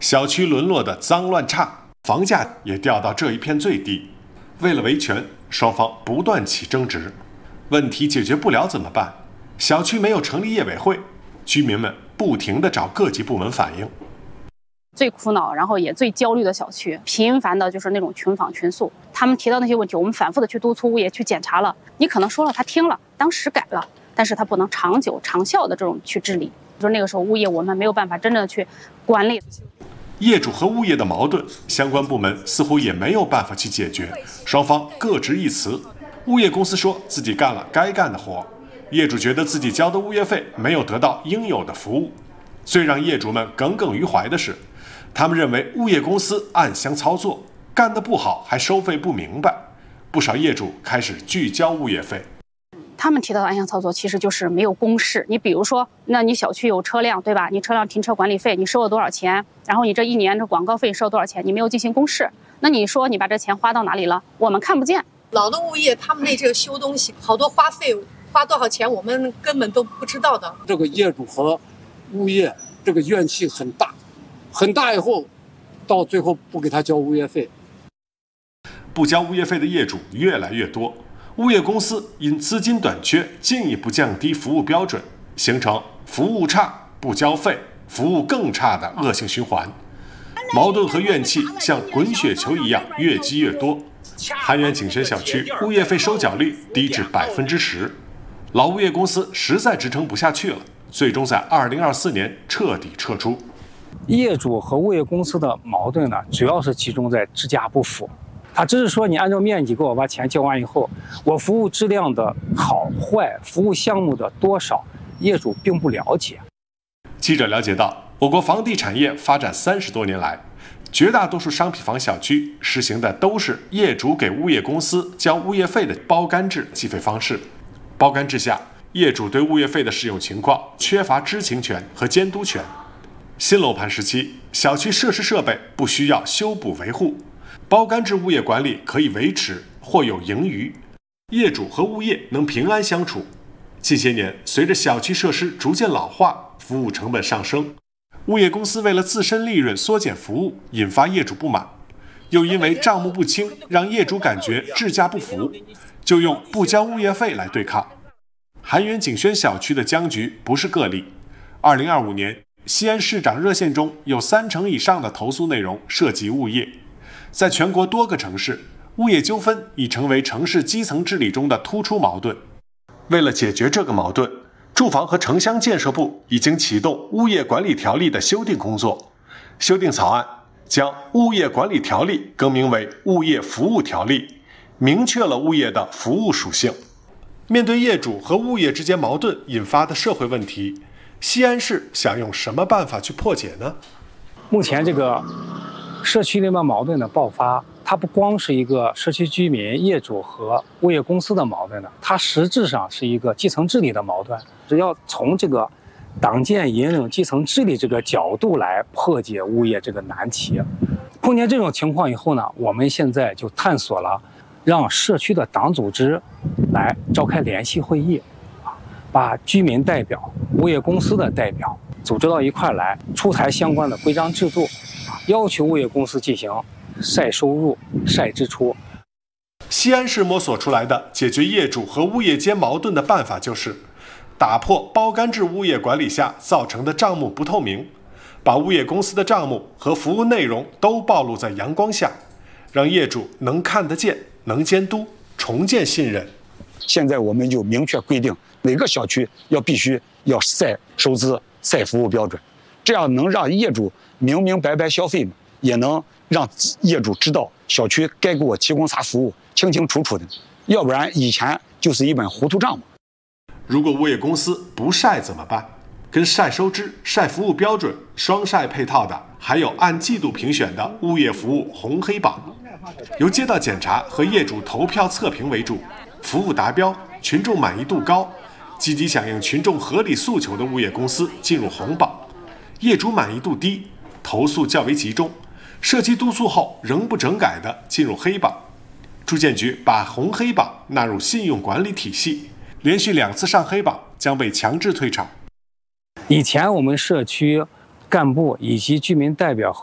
小区沦落的脏乱差，房价也掉到这一片最低。为了维权，双方不断起争执。问题解决不了怎么办？小区没有成立业委会，居民们不停地找各级部门反映。 最苦恼，然后也最焦虑的小区，频繁的就是那种群访群诉。他们提到那些问题，我们反复的去督促物业去检查了。你可能说了，他听了，当时改了，但是他不能长久长效的这种去治理。就是那个时候，物业我们没有办法真正的去管理。 业主和物业的矛盾，相关部门似乎也没有办法去解决，双方各执一词。物业公司说自己干了该干的活，业主觉得自己交的物业费没有得到应有的服务。最让业主们耿耿于怀的是，他们认为物业公司暗箱操作，干得不好还收费不明白，不少业主开始拒交物业费。 他们提到的暗箱操作其实就是没有公示。你比如说，那你小区有车辆，对吧？你车辆停车管理费你收了多少钱？然后你这一年的广告费收了多少钱？你没有进行公示，那你说你把这钱花到哪里了？我们看不见。 老的物业他们那这个修东西，好多花费花多少钱，我们根本都不知道的。 这个业主和物业这个怨气很大，很大以后，到最后不给他交物业费。 不交物业费的业主越来越多，物业公司因资金短缺，进一步降低服务标准，形成服务差不交费，服务更差的恶性循环。矛盾和怨气像滚雪球一样越积越多。韩源景轩小区物业费收缴率低至10%，老物业公司实在支撑不下去了，最终在2024年彻底撤出。 业主和物业公司的矛盾呢，主要是集中在质价不符。他只是说你按照面积给我把钱交完以后，我服务质量的好坏、服务项目的多少，业主并不了解。 记者了解到，我国房地产业发展30多年来，绝大多数商品房小区实行的都是业主给物业公司交物业费的包干制计费方式。包干制下，业主对物业费的使用情况缺乏知情权和监督权。新楼盘时期，小区设施设备不需要修补维护，包干制物业管理可以维持或有盈余，业主和物业能平安相处。近些年，随着小区设施逐渐老化，服务成本上升，物业公司为了自身利润缩减服务，引发业主不满，又因为账目不清，让业主感觉质价不符，就用不交物业费来对抗。韩源景轩小区的僵局不是个例。2025年，西安市长热线中有30%以上的投诉内容涉及物业。在全国多个城市，物业纠纷已成为城市基层治理中的突出矛盾。为了解决这个矛盾，住房和城乡建设部已经启动物业管理条例的修订工作。修订草案将物业管理条例更名为物业服务条例，明确了物业的服务属性。面对业主和物业之间矛盾引发的社会问题，西安市想用什么办法去破解呢？ 目前这个社区内的矛盾的爆发，它不光是一个社区居民、业主和物业公司的矛盾的，它实质上是一个基层治理的矛盾。只要从这个党建引领基层治理这个角度来破解物业这个难题。碰见这种情况以后呢，我们现在就探索了让社区的党组织来召开联席会议，把居民代表、物业公司的代表组织到一块来，出台相关的规章制度，要求物业公司进行晒收入、晒支出。 西安市摸索出来的解决业主和物业间矛盾的办法就是打破包干制物业管理下造成的账目不透明，把物业公司的账目和服务内容都暴露在阳光下，让业主能看得见、能监督，重建信任。 现在我们就明确规定，每个小区必须要晒收支、晒服务标准，这样能让业主明明白白消费嘛，也能让业主知道小区该给我提供啥服务，清清楚楚的。要不然以前就是一本糊涂账嘛。 如果物业公司不晒怎么办？跟晒收支、晒服务标准双晒配套的，还有按季度评选的物业服务红黑榜，由街道检查和业主投票测评为主，服务达标、群众满意度高、积极响应群众合理诉求的物业公司进入红榜，业主满意度低、投诉较为集中、社区督促后仍不整改的进入黑榜。住建局把红黑榜纳入信用管理体系，连续2次上黑榜将被强制退场。 以前我们社区干部以及居民代表